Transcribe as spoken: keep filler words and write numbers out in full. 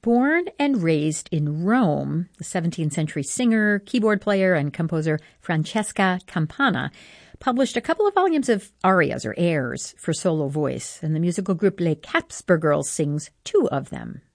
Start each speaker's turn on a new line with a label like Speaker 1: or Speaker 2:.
Speaker 1: Born and raised in Rome, the seventeenth century singer, keyboard player, and composer Francesca Campana published a couple of volumes of arias or airs for solo voice, and the musical group Les Capsper Girls sings two of them.